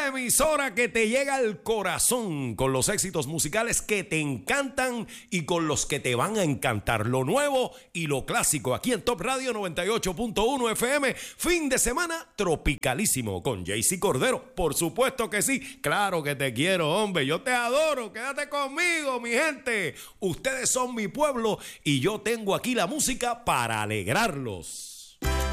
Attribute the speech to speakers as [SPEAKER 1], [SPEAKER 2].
[SPEAKER 1] La emisora que te llega al corazón con los éxitos musicales que te encantan y con los que te van a encantar. Lo nuevo y lo clásico aquí en Top Radio 98.1 FM. Fin de semana tropicalísimo con JC Cordero. Por supuesto que sí. Claro que te quiero, hombre. Yo te adoro. Quédate conmigo, mi gente. Ustedes son mi pueblo y yo tengo aquí la música para alegrarlos.